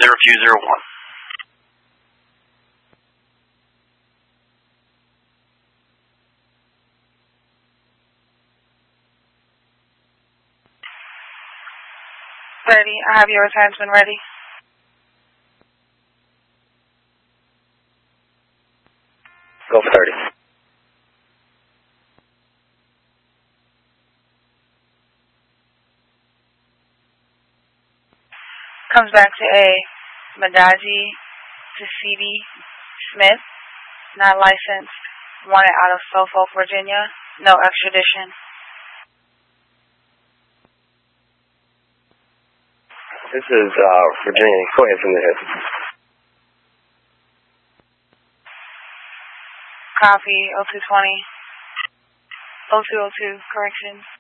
0201. Ready. I have your attachment ready. Go for 30. Comes back to A. Madaji Tasidi Smith, not licensed, wanted out of Suffolk, Virginia. No extradition. This is Virginia. Go ahead from there. Copy 0220. 0202, correction.